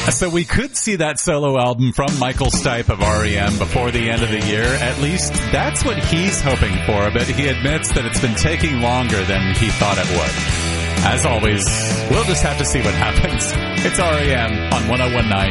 So we could see that solo album from Michael Stipe of R.E.M. before the end of the year. At least that's what he's hoping for, but he admits that it's been taking longer than he thought it would. As always, we'll just have to see what happens. It's R.E.M. on 101.9